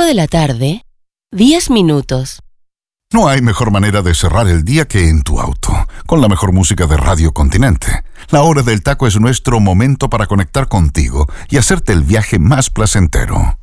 5 de la tarde, 10 minutos. No hay mejor manera de cerrar el día que en tu auto, con la mejor música de Radio Continente. La Hora del Taco es nuestro momento para conectar contigo y hacerte el viaje más placentero.